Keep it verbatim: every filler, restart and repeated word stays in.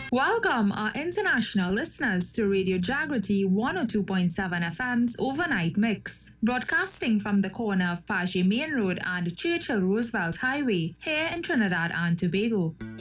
Welcome, our international listeners, to Radio Jagrati one oh two point seven F M's Overnight Mix, broadcasting from the corner of Paget Main Road and Churchill Roosevelt Highway, here in Trinidad and Tobago.